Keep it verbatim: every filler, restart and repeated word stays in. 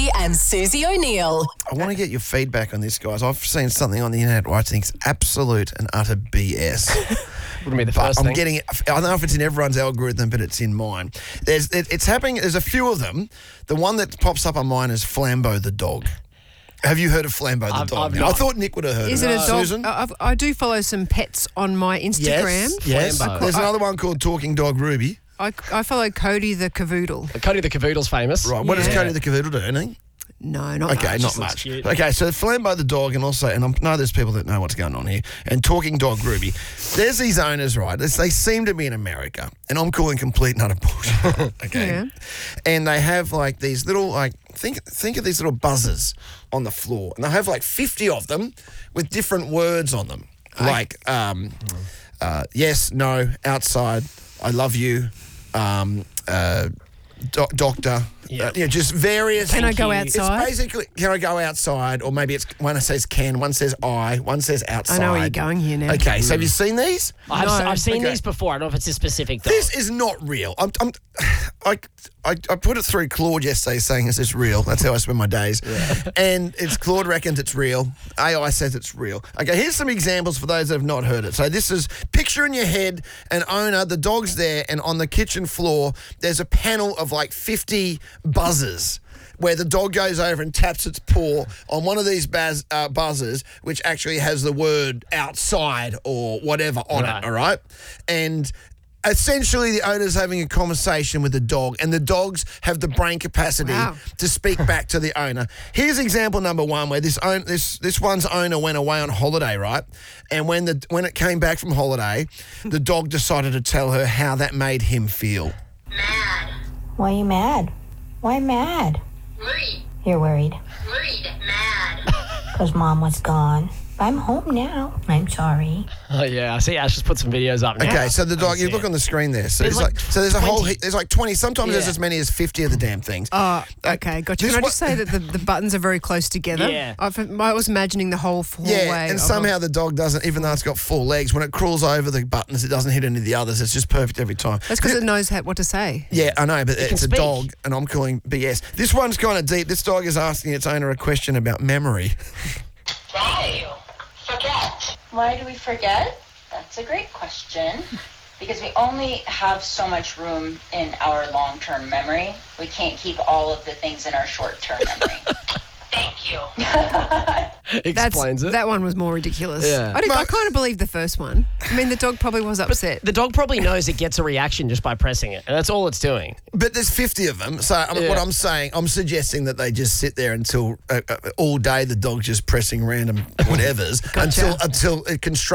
Mackey and Susie O'Neill. I want to get your feedback on this, guys. I've seen something on the internet where I think it's absolute and utter B S. Wouldn't be the But first I'm thing. getting it. I don't know if it's in everyone's algorithm, but it's in mine. There's, it, it's happening. There's a few of them. The one that pops up on mine is Flambeau the dog. Have you heard of Flambeau the I've- dog? I've Now, not. I thought Nick would have heard Is of it it. a dog? Susan? I, I've- I do follow some pets on my Instagram. Yes. yes. Flambeau. There's another one called Talking Dog Ruby. I, I follow Cody the Cavoodle. Cody the Cavoodle's famous. Right. What does Yeah. Cody the Cavoodle do? Anything? No, not Okay, much. not Just looks much. cute. Okay, so Flambeau the dog, and also, and I know there's people that know what's going on here, and Talking Dog Ruby. There's these owners, right? They they seem to be in America, and I'm calling complete and utter bullshit. Okay, Yeah. and they have like these little like think think of these little buzzers on the floor, and they have like fifty of them with different words on them, like um, uh, yes, no, outside, I love you, um, uh, do- doctor. Yeah. Uh, you know, just various. Can I go you. outside? It's basically, can I go outside? Or maybe it's one says can, one says I, one says I outside. know where you're going here now. Okay, so have you seen these? I've, No. I've seen Okay. these before. I don't know if it's a specific dog. This is not real. I'm, I'm, I, I, I put it through Claude yesterday saying, is this real? That's how I spend my days. And it's Claude reckons it's real. A I says it's real. Okay, here's some examples for those that have not heard it. So this is, picture in your head an owner, the dog's there, and on the kitchen floor, there's a panel of like fifty buzzers, where the dog goes over and taps its paw on one of these buzz, uh, buzzers, which actually has the word outside or whatever on Right. it, all right? And essentially the owner's having a conversation with the dog, and the dogs have the brain capacity Wow. to speak back to the owner. Here's example number one, where this own, this this one's owner went away on holiday, right? And when the when it came back from holiday, the dog decided to tell her how that made him feel. Mad. Why are you mad? Why mad? Worried. You're worried. Worried. Mad. Because mom was gone. I'm home now. I'm sorry. Oh, yeah. I see Ash just put some videos up now. Okay, so the I dog, see you look it. on the screen there. So There's there's like, like so there's a whole twenty. heap, there's like twenty, sometimes there's Yeah. as many as fifty of the damn things. Oh, okay, gotcha. This Can I one- just say that the, the buttons are very close together? Yeah. I've, I was imagining the whole hallway. Yeah, and of- somehow the dog doesn't, even though it's got four legs, when it crawls over the buttons, it doesn't hit any of the others. It's just perfect every time. That's because it knows how, what to say. Yeah, I know, but can it's a speak. dog, and I'm calling B S. This one's kind of deep. This dog is asking its owner a question about memory. Why? Forget. Why do we forget? That's a great question. Because we only have so much room in our long-term memory. We can't keep all of the things in our short-term memory. Thank you. That's, Explains it. That one was more ridiculous. Yeah. I, did, I But- kind of believe the first one. I mean, the dog probably was upset. The dog probably knows it gets a reaction just by pressing it, and that's all it's doing. But there's fifty of them. So I mean, Yeah. what I'm saying, I'm suggesting that they just sit there until uh, uh, all day the dog's just pressing random whatevers until until it can